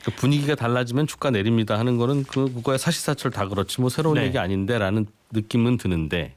분위기가 달라지면 주가 내립니다 하는 거는 그거야 사시사철 다 그렇지 뭐 새로운 네. 얘기 아닌데라는 느낌은 드는데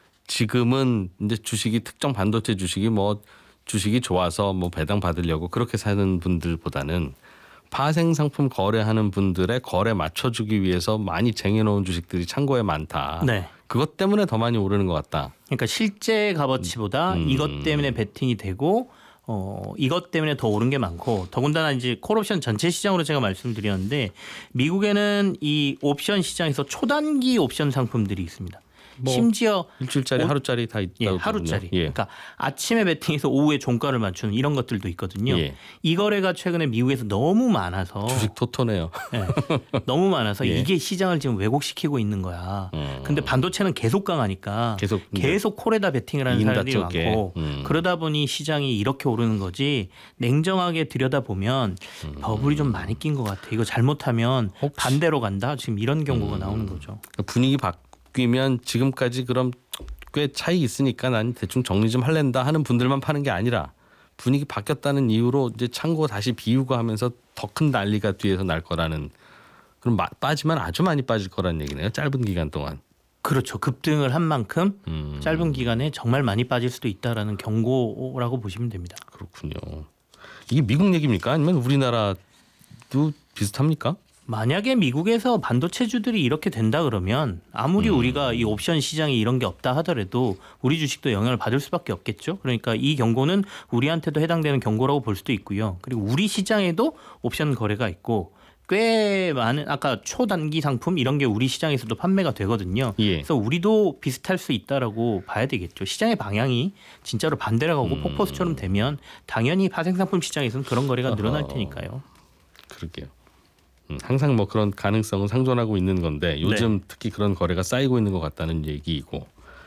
지금은 이제 주식이 특정 반도체 주식이 뭐 주식이 좋아서 뭐 배당 받으려고 그렇게 사는 분들보다는 파생 상품 거래하는 분들의 거래 맞춰주기 위해서 많이 쟁여놓은 주식들이 창고에 많다. 네. 그것 때문에 더 많이 오르는 것 같다. 그러니까 실제 값어치보다 이것 때문에 베팅이 되고 이것 때문에 더 오른 게 많고 더군다나 이제 콜옵션 전체 시장으로 제가 말씀드렸는데 미국에는 이 옵션 시장에서 초단기 옵션 상품들이 있습니다. 뭐 심지어 일주일짜리 하루짜리 다 있다고. 예, 그러거든요. 하루짜리. 예. 그러니까 아침에 베팅해서 오후에 종가를 맞추는 이런 것들도 있거든요. 예. 이 거래가 최근에 미국에서 너무 많아서 주식 토토네요. 예, 너무 많아서 예. 이게 시장을 지금 왜곡시키고 있는 거야. 근데 반도체는 계속 강하니까 계속 콜에다 베팅을 하는 사람들이 쪽에. 많고 그러다 보니 시장이 이렇게 오르는 거지. 냉정하게 들여다보면 버블이 좀 많이 낀 것 같아. 이거 잘못하면 반대로 간다. 지금 이런 경고가 나오는 거죠. 분위기 바뀌면 지금까지 그럼 꽤 차이 있으니까 난 대충 정리 좀 할랜다 하는 분들만 파는 게 아니라 분위기 바뀌었다는 이유로 이제 창고 다시 비우고 하면서 더 큰 난리가 뒤에서 날 거라는 그럼 빠지면 아주 많이 빠질 거라는 얘기네요. 짧은 기간 동안. 그렇죠. 급등을 한 만큼 짧은 기간에 정말 많이 빠질 수도 있다라는 경고라고 보시면 됩니다. 그렇군요. 이게 미국 얘기입니까? 아니면 우리나라도 비슷합니까? 만약에 미국에서 반도체주들이 이렇게 된다 그러면 아무리 우리가 이 옵션 시장에 이런 게 없다 하더라도 우리 주식도 영향을 받을 수밖에 없겠죠. 그러니까 이 경고는 우리한테도 해당되는 경고라고 볼 수도 있고요. 그리고 우리 시장에도 옵션 거래가 있고 꽤 많은 아까 초단기 상품 이런 게 우리 시장에서도 판매가 되거든요. 예. 그래서 우리도 비슷할 수 있다라고 봐야 되겠죠. 시장의 방향이 진짜로 반대로 가고 폭포수처럼 되면 당연히 파생상품 시장에서는 그런 거래가 늘어날 테니까요. 그러게요. 항상 뭐 그런 가능성은 상존하고 있는 건데 요즘 네. 특히 그런 거래가 쌓이고 있는 것 같다는 얘기이고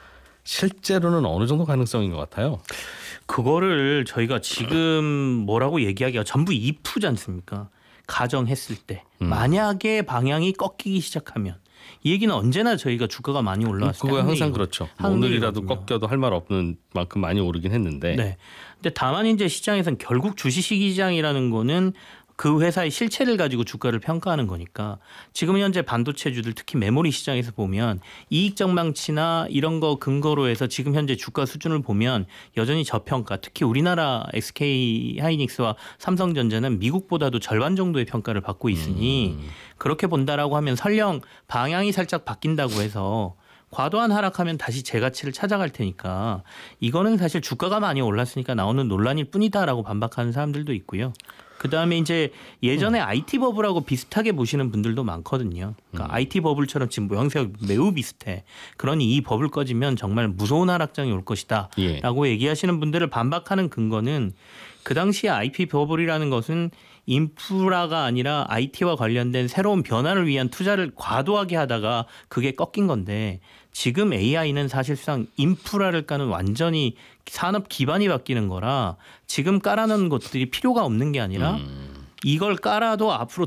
실제로는 어느 정도 가능성인 것 같아요. 그거를 저희가 지금 뭐라고 얘기하기가 전부 if지 않습니까? 가정했을 때 만약에 방향이 꺾이기 시작하면 이 얘기는 언제나 저희가 주가가 많이 올라왔을 때 그거야 항상 그렇죠. 오늘이라도 꺾여도 할 말 없는 만큼 많이 오르긴 했는데. 네. 근데 다만 이제 시장에서는 결국 주식시장이라는 거는 그 회사의 실체를 가지고 주가를 평가하는 거니까 지금 현재 반도체주들 특히 메모리 시장에서 보면 이익 전망치나 이런 거 근거로 해서 지금 현재 주가 수준을 보면 여전히 저평가 특히 우리나라 SK 하이닉스와 삼성전자는 미국보다도 절반 정도의 평가를 받고 있으니 그렇게 본다라고 하면 설령 방향이 살짝 바뀐다고 해서 과도한 하락하면 다시 재가치를 찾아갈 테니까 이거는 사실 주가가 많이 올랐으니까 나오는 논란일 뿐이다라고 반박하는 사람들도 있고요. 그다음에 이제 예전에 IT 버블하고 비슷하게 보시는 분들도 많거든요. 그러니까 IT 버블처럼 지금 모양새가 매우 비슷해. 그러니 이 버블 꺼지면 정말 무서운 하락장이 올 것이다 라고 얘기하시는 분들을 반박하는 근거는 그 당시에 IP 버블이라는 것은 인프라가 아니라 IT와 관련된 새로운 변화를 위한 투자를 과도하게 하다가 그게 꺾인 건데 지금 AI는 사실상 인프라를 까는 완전히 산업 기반이 바뀌는 거라 지금 깔아놓은 것들이 필요가 없는 게 아니라 이걸 깔아도 앞으로